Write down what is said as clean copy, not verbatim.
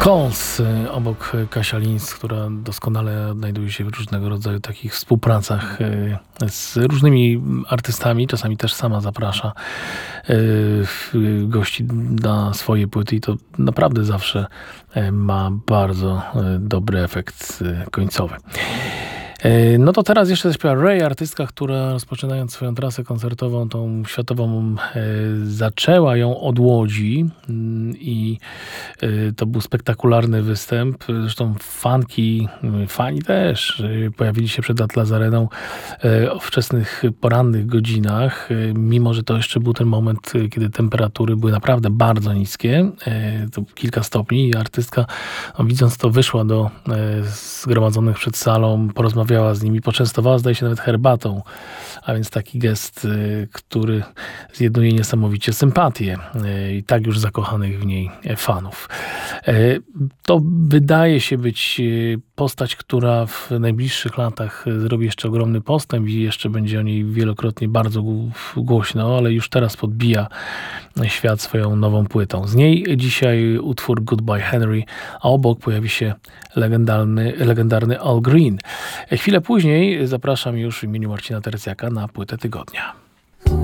Coles, obok Kasia Linz, która doskonale odnajduje się w różnego rodzaju takich współpracach z różnymi artystami, czasami też sama zaprasza gości na swoje płyty i to naprawdę zawsze ma bardzo dobry efekt końcowy. No to teraz jeszcze zaśpiewa Ray, artystka, która rozpoczynając swoją trasę koncertową, tą światową, zaczęła ją od Łodzi i to był spektakularny występ. Zresztą fani też pojawili się przed Atlas Areną o wczesnych, porannych godzinach, mimo że to jeszcze był ten moment, kiedy temperatury były naprawdę bardzo niskie, to kilka stopni i artystka, widząc to, wyszła do zgromadzonych przed salą, porozmawiała z nimi, poczęstowała, zdaje się, nawet herbatą, a więc taki gest, który zjednuje niesamowicie sympatię i tak już zakochanych w niej fanów. To wydaje się być postać, która w najbliższych latach zrobi jeszcze ogromny postęp i jeszcze będzie o niej wielokrotnie bardzo głośno, ale już teraz podbija świat swoją nową płytą. Z niej dzisiaj utwór Goodbye Henry, a obok pojawi się legendarny Al Green. Chwilę później zapraszam już w imieniu Marcina Tercjaka na płytę tygodnia.